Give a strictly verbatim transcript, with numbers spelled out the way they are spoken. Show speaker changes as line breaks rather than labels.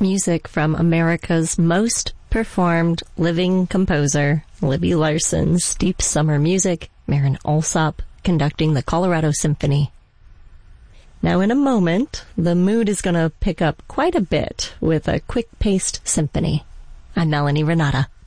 music from America's most performed living composer, Libby Larson's Deep Summer Music, Marin Alsop conducting the Colorado Symphony. Now in a moment, the mood is going to pick up quite a bit with a quick-paced symphony. I'm Melanie Renata.